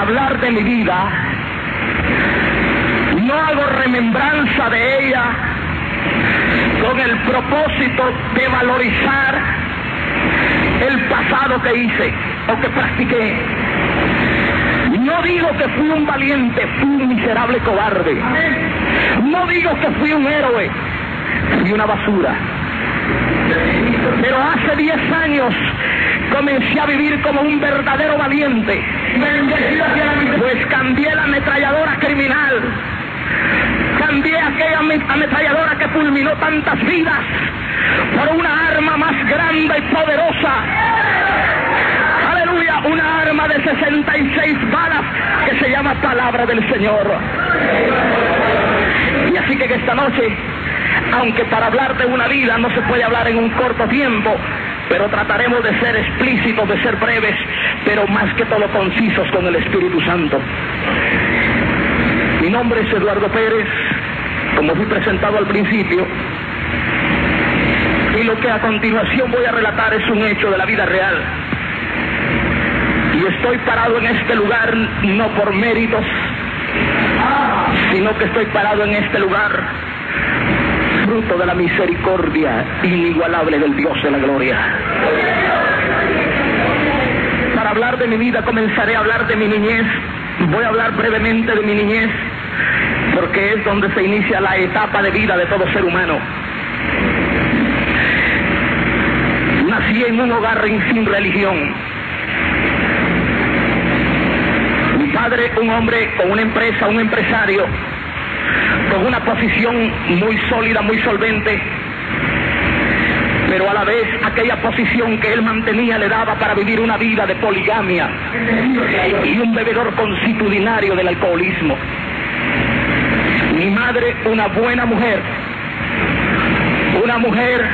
hablar de mi vida, no hago remembranza de ella con el propósito de valorizar el pasado que hice o que practiqué. No digo que fui un valiente, fui un miserable cobarde. No digo que fui un héroe, fui una basura. Pero hace 10 años comencé a vivir como un verdadero valiente. Pues cambié la ametralladora criminal, cambié aquella ametralladora que fulminó tantas vidas por una arma más grande y poderosa. Aleluya, una arma de 66 balas que se llama Palabra del Señor. Y así que esta noche, aunque para hablar de una vida no se puede hablar en un corto tiempo, pero trataremos de ser explícitos, de ser breves, pero más que todo concisos con el Espíritu Santo. Mi nombre es Eduardo Pérez, como fui presentado al principio, y lo que a continuación voy a relatar es un hecho de la vida real. Y estoy parado en este lugar no por méritos, sino que estoy parado en este lugar fruto de la misericordia inigualable del Dios de la gloria. Para hablar de mi vida comenzaré a hablar de mi niñez. Voy a hablar brevemente de mi niñez, porque es donde se inicia la etapa de vida de todo ser humano. Nací en un hogar sin religión. Mi padre, un hombre con una empresa, un empresario, con una posición muy sólida, muy solvente, pero a la vez aquella posición que él mantenía le daba para vivir una vida de poligamia y un bebedor consuetudinario del alcoholismo. Mi madre, una buena mujer, una mujer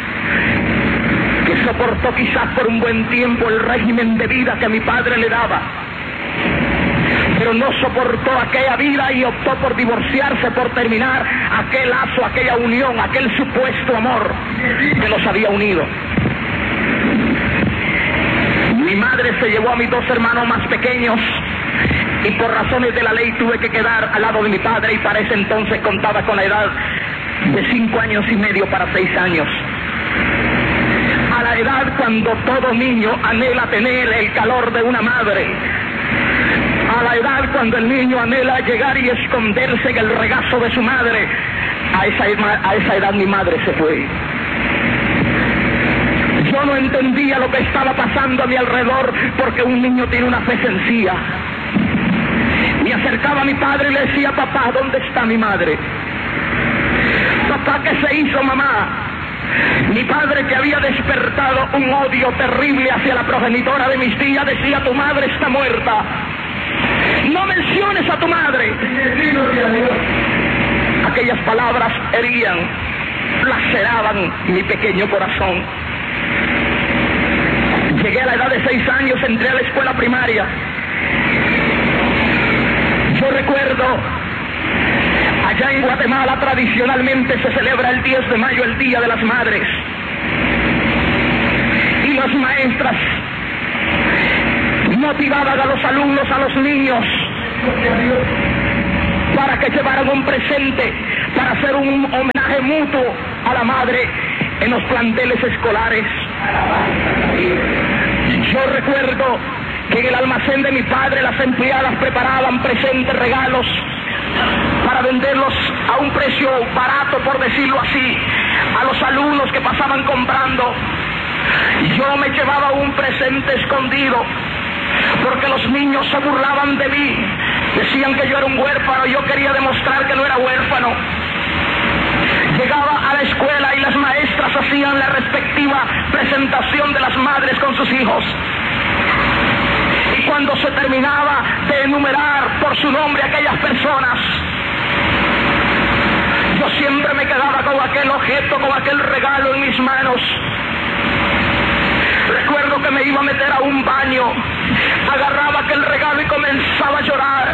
que soportó quizás por un buen tiempo el régimen de vida que mi padre le daba, pero no soportó aquella vida y optó por divorciarse, por terminar aquel lazo, aquella unión, aquel supuesto amor que los había unido. Mi madre se llevó a mis 2 hermanos más pequeños y por razones de la ley tuve que quedar al lado de mi padre, y para ese entonces contaba con la edad de 5 años y medio para 6 años. A la edad cuando todo niño anhela tener el calor de una madre, a la edad cuando el niño anhela llegar y esconderse en el regazo de su madre, a esa edad mi madre se fue. Yo no entendía lo que estaba pasando a mi alrededor, porque un niño tiene una fe sencilla. Me acercaba a mi padre y le decía: papá, ¿dónde está mi madre? Papá, ¿qué se hizo, mamá? Mi padre, que había despertado un odio terrible hacia la progenitora de mis tías, decía: tu madre está muerta. No menciones a tu madre. Aquellas palabras herían, laceraban mi pequeño corazón. Llegué a la edad de 6 años, entré a la escuela primaria. Yo recuerdo, allá en Guatemala tradicionalmente se celebra el 10 de mayo, el Día de las Madres. Y las maestras motivaban a los alumnos, a los niños, para que llevaran un presente, para hacer un homenaje mutuo a la madre en los planteles escolares. Yo recuerdo que en el almacén de mi padre las empleadas preparaban presentes, regalos, para venderlos a un precio barato, por decirlo así, a los alumnos que pasaban comprando. Yo me llevaba un presente escondido, porque los niños se burlaban de mí, decían que yo era un huérfano. Yo quería demostrar que no era huérfano. Llegaba a la escuela y las maestras hacían la respectiva presentación de las madres con sus hijos, y cuando se terminaba de enumerar por su nombre a aquellas personas, yo siempre me quedaba con aquel objeto, con aquel regalo en mis manos. Recuerdo que me iba a meter a un baño, agarraba aquel regalo y comenzaba a llorar.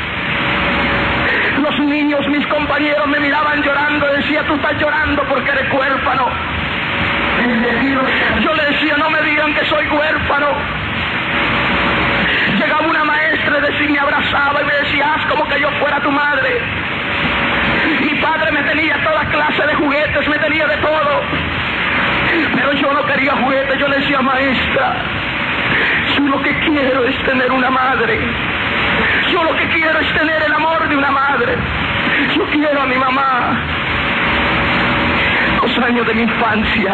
Los niños, mis compañeros, me miraban llorando, decía: tú estás llorando porque eres huérfano. Yo le decía: no me digan que soy huérfano. Llegaba una maestra y decía: clase de juguetes, me tenía de todo. Pero yo no quería juguetes. Yo le decía: maestra, yo lo que quiero es tener una madre. Yo lo que quiero es tener el amor de una madre. Yo quiero a mi mamá. Los años de mi infancia,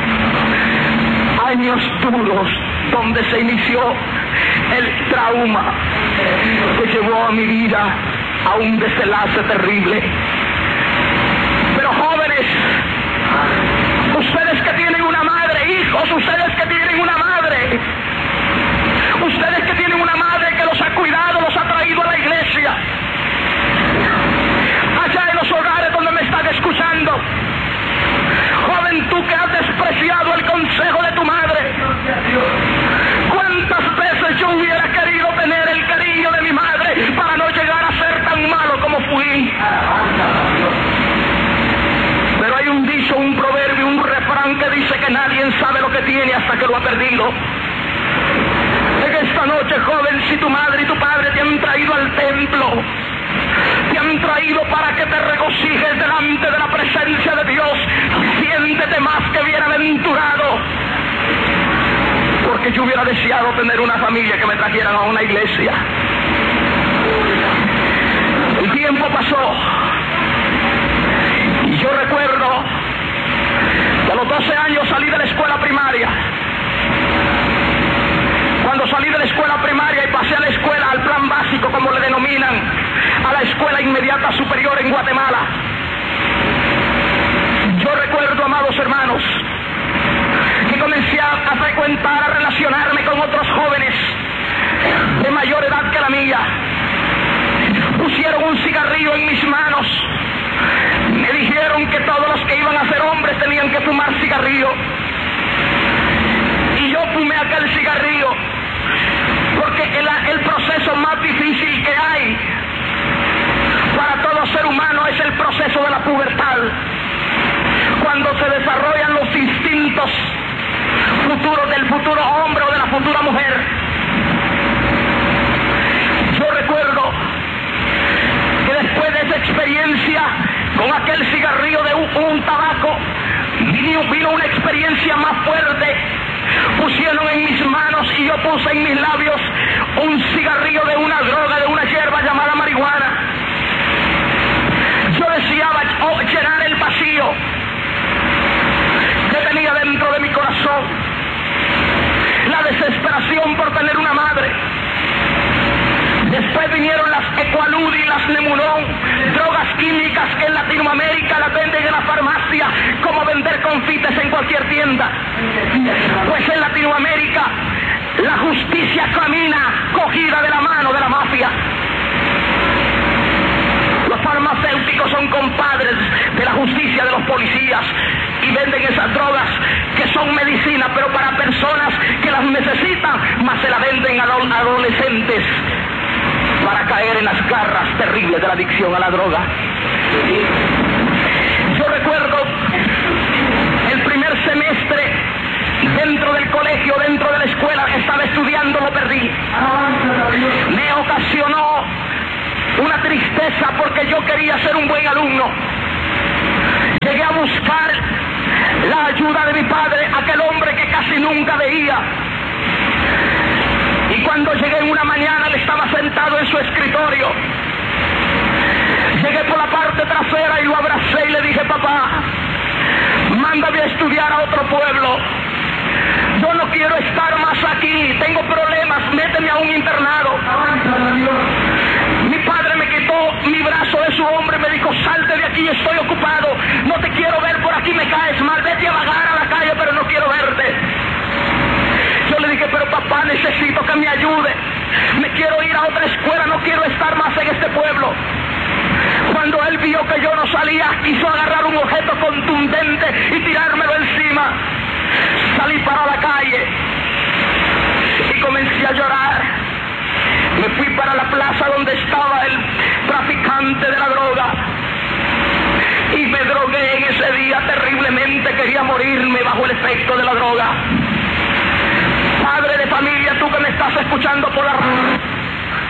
años duros, donde se inició el trauma que llevó a mi vida a un desenlace terrible. Pero jóvenes, ustedes que tienen una madre, hijos, ustedes que tienen una madre, ustedes que tienen una madre que los ha cuidado, los ha traído a la iglesia, allá en los hogares donde me están escuchando, joven, tú que has despreciado el consejo de tu madre, ¿cuántas veces yo hubiera querido tener el cariño de mi madre para no llegar a ser tan malo como fui? Pero hay un dicho, un proverbio, un refrán que dice que nadie sabe lo que tiene hasta que lo ha perdido. En esta noche, joven, si tu madre y tu padre te han traído al templo, te han traído para que te regocijes delante de la presencia de Dios, siéntete más que bienaventurado, porque yo hubiera deseado tener una familia que me trajeran a una iglesia. El tiempo pasó y yo recuerdo que a los 12 años salí de la escuela primaria. Cuando salí de la escuela primaria y pasé a la escuela, al plan básico, como le denominan, a la escuela inmediata superior en Guatemala, yo recuerdo, amados hermanos, que comencé a frecuentar, a relacionarme con otros jóvenes de mayor edad que la mía. Pusieron un cigarrillo en mis manos, me dijeron que todos los que iban a ser hombres tenían que fumar cigarrillo, y yo fumé aquel cigarrillo, porque el proceso más difícil que hay para todo ser humano es el proceso de la pubertad, cuando se desarrollan los instintos futuros del futuro hombre o de la futura mujer. Yo recuerdo que después de esa experiencia con aquel cigarrillo de un tabaco, vino una experiencia más fuerte. Pusieron en mis manos y yo puse en mis labios un cigarrillo de una droga, de una hierba llamada marihuana. Yo deseaba llenar el vacío que tenía dentro de mi corazón, la desesperación por tener una madre. Después vinieron las Equalud y las Nemulón, drogas químicas que en Latinoamérica las venden en la farmacia como vender confites en cualquier tienda. Pues en Latinoamérica la justicia camina cogida de la mano de la mafia. Los farmacéuticos son compadres de la justicia, de los policías, y venden esas drogas que son medicina, pero para personas que las necesitan, más se la venden a adolescentes para caer en las garras terribles de la adicción a la droga. Yo recuerdo el primer semestre dentro del colegio, dentro de la escuela, estaba estudiando, lo perdí. Me ocasionó una tristeza porque yo quería ser un buen alumno. Llegué a buscar la ayuda de mi padre, aquel hombre que casi nunca veía. Y cuando llegué en una mañana, él estaba sentado en su escritorio. Llegué por la parte trasera y lo abracé y le dije: papá, mándame a estudiar a otro pueblo. Yo no quiero estar más aquí, tengo problemas, méteme a un internado. Mi padre me quitó mi brazo de su hombro y me dijo: salte de aquí, estoy ocupado, no te quiero ver por aquí, me caes mal, vete a vagar a la calle, pero no quiero verte. Yo le dije: pero papá, necesito que me ayude, me quiero ir a otra escuela, no quiero estar más en este pueblo. Cuando él vio que yo no salía, quiso agarrar un objeto contundente y tirármelo encima. Salí para la calle y comencé a llorar. Me fui para la plaza donde estaba el traficante de la droga y me drogué en ese día terriblemente. Quería morirme bajo el efecto de la droga. Padre de familia, tú que me estás escuchando por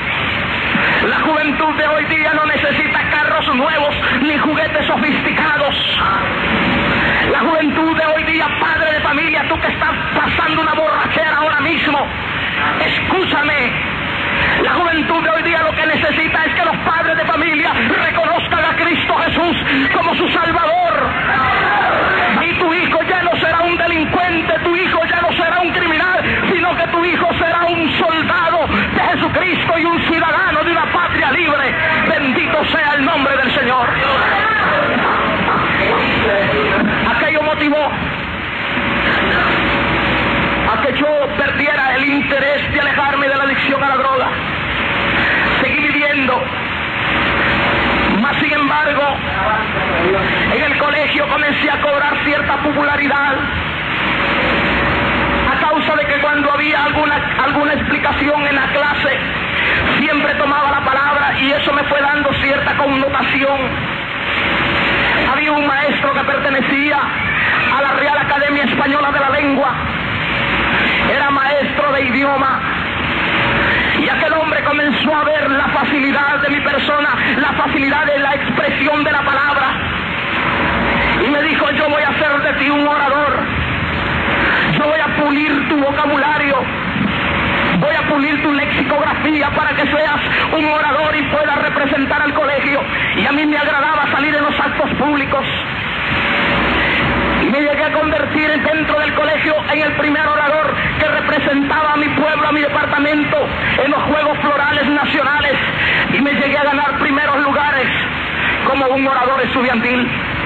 la juventud de hoy día no necesita carros nuevos ni juguetes sofisticados. Dios. La juventud de hoy día, padre de familia, tú que estás pasando una borrachera ahora mismo, escúchame. La juventud de hoy día lo que necesita es que los padres de familia reconozcan a Cristo Jesús como su Salvador. Y tu hijo ya no será un delincuente, tu hijo ya no será un criminal, sino que tu hijo será un soldado de Jesucristo y un ciudadano de una patria libre. Bendito sea el nombre del Señor. Aquello motivó a que yo perdiera el interés de alejarme de la adicción a la droga. Seguí viviendo, mas sin embargo, en el colegio comencé a cobrar cierta popularidad a causa de que cuando había alguna explicación en la clase, siempre tomaba la palabra y eso me fue dando cierta connotación. Había un maestro que pertenecía a la Real Academia Española de la Lengua, era maestro de idioma, y aquel hombre comenzó a ver la facilidad de mi persona, la facilidad de la expresión de la palabra, y me dijo: yo voy a hacer de ti un orador, yo voy a pulir tu vocabulario, voy a pulir tu lexicografía para que seas un orador y puedas representar al colegio. Y a mí me agradaba salir en los actos públicos, y me llegué a convertir dentro del colegio en el primer orador que representaba a mi pueblo, a mi departamento, en los Juegos Florales Nacionales, y me llegué a ganar primeros lugares como un orador estudiantil.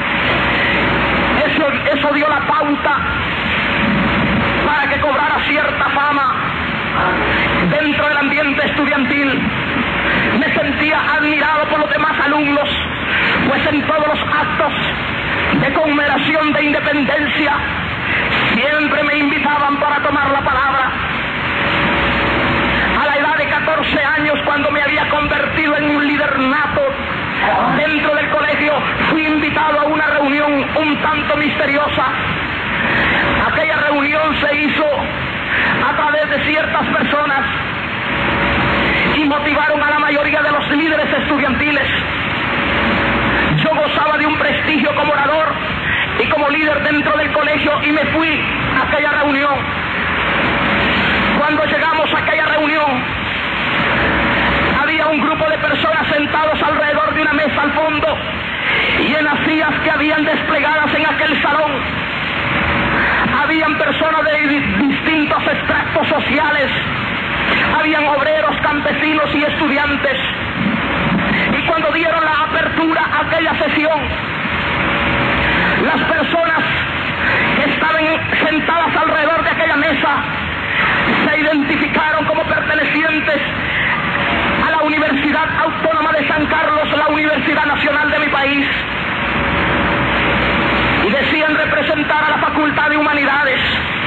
Eso dio la pauta para que cobrara cierta fama dentro del ambiente estudiantil. Me sentía admirado por los demás alumnos, pues en todos los actos de conmemoración de independencia siempre me invitaban para tomar la palabra. A la edad de 14 años, cuando me había convertido en un líder nato dentro del colegio, fui invitado a una reunión un tanto misteriosa. Aquella reunión se hizo a través de ciertas personas y motivaron a la mayoría de los líderes estudiantiles. Yo gozaba de un prestigio como orador y como líder dentro del colegio, y me fui a aquella reunión. Cuando llegamos a aquella reunión, había un grupo de personas sentados alrededor de una mesa al fondo, y en las sillas que habían desplegadas en aquel salón habían personas de distintos extractos sociales, habían obreros, campesinos y estudiantes. Y cuando dieron la apertura a aquella sesión, las personas que estaban sentadas alrededor de aquella mesa se identificaron como pertenecientes a la Universidad Autónoma de San Carlos, la Universidad Nacional de mi país, y decían representar a la Facultad de Humanidades.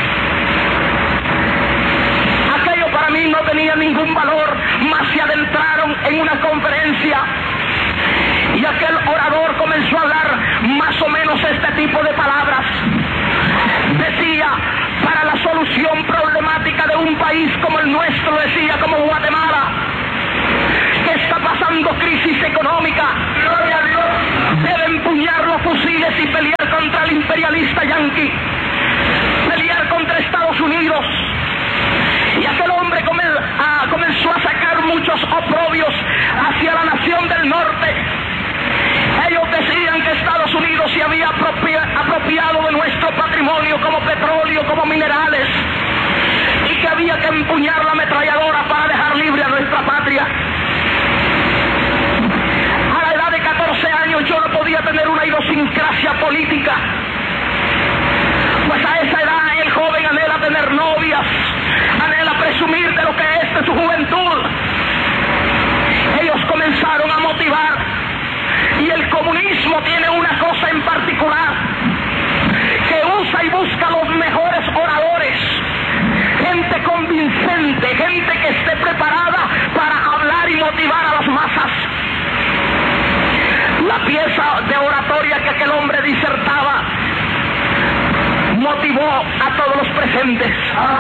Aquello para mí no tenía ningún valor, mas se adentraron en una conferencia y aquel orador comenzó a hablar más o menos este tipo de palabras. Decía: para la solución problemática de un país como el nuestro, decía, como Guatemala, que está pasando crisis económica, debe empuñar los fusiles y pelear contra el imperialista yanqui, pelear contra Estados Unidos. Y aquel hombre comenzó a sacar muchos oprobios hacia la nación del norte. Ellos decían que Estados Unidos se había apropiado de nuestro patrimonio como petróleo, como minerales, y que había que empuñar la ametralladora para dejar libre a nuestra patria. A la edad de 14 años yo no podía tener una idiosincrasia política, pues a esa edad el joven anhela tener novias, anhela presumir de lo que es de su juventud. Ellos comenzaron a motivar, y el comunismo tiene una cosa en particular, que usa y busca los mejores oradores, gente convincente, gente que esté preparada para hablar y motivar a las masas. La pieza de oratoria que aquel hombre disertaba motivó a todos los presentes,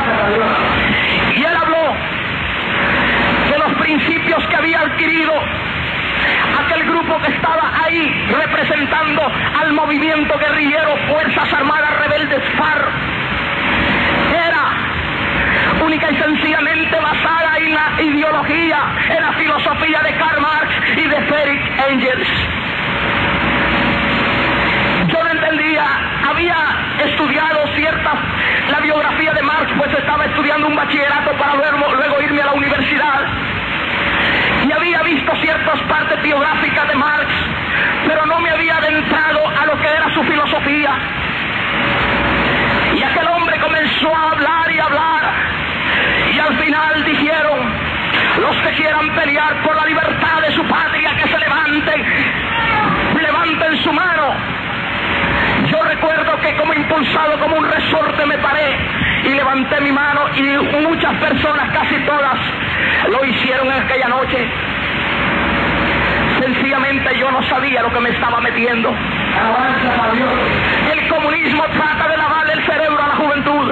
y él habló de los principios que había adquirido aquel grupo que estaba ahí representando al movimiento guerrillero Fuerzas Armadas Rebeldes FARC. Era única y sencillamente basada en la ideología, en la filosofía de Karl Marx y de Friedrich Engels. Yo no entendía, había estudiado la biografía de Marx, pues estaba estudiando un bachillerato para luego irme a la universidad, y había visto ciertas partes biográficas de Marx, pero no me había adentrado a lo que era su filosofía. Y aquel hombre comenzó a hablar y hablar, y al final dijeron: los que quieran pelear por la libertad de su patria, que se levanten su mano. Yo recuerdo que como impulsado, como un resorte, me paré y levanté mi mano, y muchas personas, casi todas, lo hicieron en aquella noche. Sencillamente yo no sabía lo que me estaba metiendo. El comunismo trata de lavarle el cerebro a la juventud.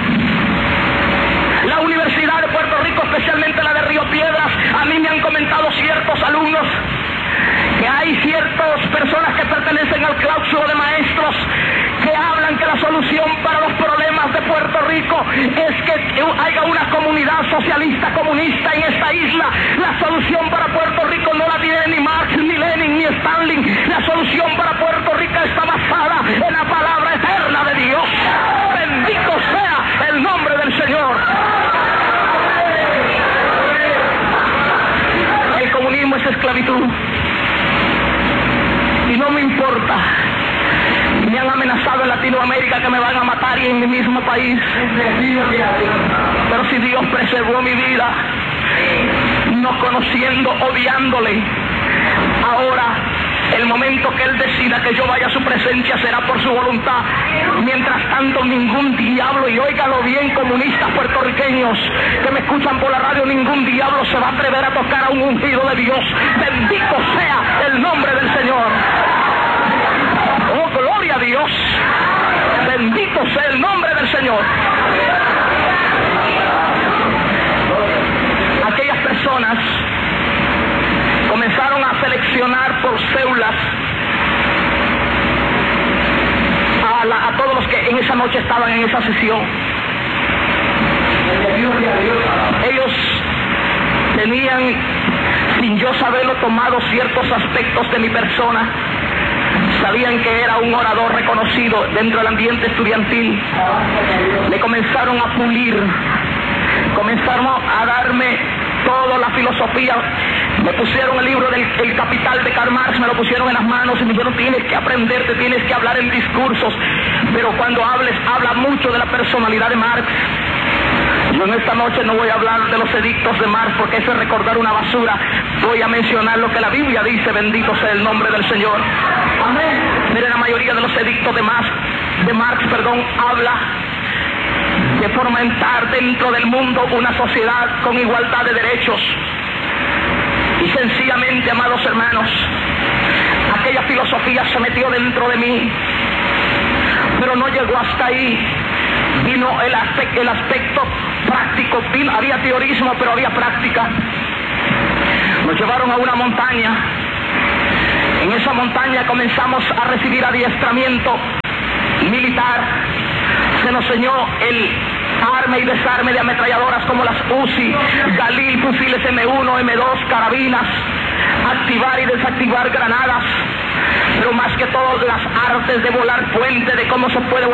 La Universidad de Puerto Rico, especialmente la de Río Piedras, a mí me han comentado ciertos alumnos que hay ciertas personas que pertenecen al claustro de maestros que hablan que la solución para los problemas de Puerto Rico es que haya una comunidad socialista comunista en esta isla. La solución para Puerto Rico no la tiene ni Marx, ni Lenin, ni Stalin. La solución para Puerto Rico está basada en la palabra eterna de Dios. Bendito sea el nombre del Señor. El comunismo es esclavitud. Y no me importa. Me han amenazado en Latinoamérica que me van a matar, y en mi mismo país. Pero si Dios preservó mi vida, no conociendo, odiándole, ahora el momento que Él decida que yo vaya a su presencia será por su voluntad. Mientras tanto, ningún diablo, y óigalo bien, comunistas puertorriqueños que me escuchan por la radio, ningún diablo se va a atrever a tocar a un ungido de Dios. Bendito sea el nombre del Señor. Oh, gloria a Dios. Bendito sea el nombre del Señor. Aquellas personas comenzaron a seleccionar por células a todos los que en esa noche estaban en esa sesión. Ellos tenían, sin yo saberlo, tomado ciertos aspectos de mi persona. Sabían que era un orador reconocido dentro del ambiente estudiantil. Le comenzaron a pulir, comenzaron a darme toda la filosofía. Me pusieron el libro del Capital de Karl Marx, me lo pusieron en las manos y me dijeron: tienes que aprenderte, tienes que hablar en discursos, pero cuando hables, habla mucho de la personalidad de Marx. Yo en esta noche no voy a hablar de los edictos de Marx, porque eso es recordar una basura. Voy a mencionar lo que la Biblia dice. Bendito sea el nombre del Señor. Amén. Miren, la mayoría de los edictos de Marx, habla de fomentar dentro del mundo una sociedad con igualdad de derechos. Y sencillamente, amados hermanos, aquella filosofía se metió dentro de mí, pero no llegó hasta ahí. Vino el aspecto práctico, había teorismo, pero había práctica. Nos llevaron a una montaña. En esa montaña comenzamos a recibir adiestramiento militar. Se nos enseñó el arme y desarme de ametralladoras como las UCI, Galil, fusiles M1, M2, carabinas, activar y desactivar granadas, pero más que todo las artes de volar puente, de cómo se puede